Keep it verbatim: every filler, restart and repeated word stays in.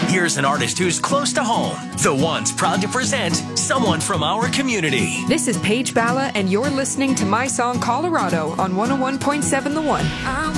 Here's an artist who's close to home. The One's proud to present someone from our community. This is Paige Balla, and you're listening to My Song Colorado on one oh one point seven The One.